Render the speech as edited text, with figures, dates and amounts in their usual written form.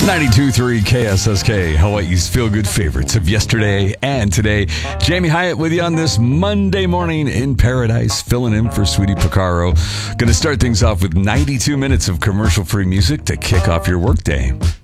92.3 KSSK, Hawaii's feel-good favorites of yesterday and today. Jamie Hyatt with you on this Monday morning in paradise, filling in for Sweetie Picaro. Going to start things off with 92 minutes of commercial-free music to kick off your workday.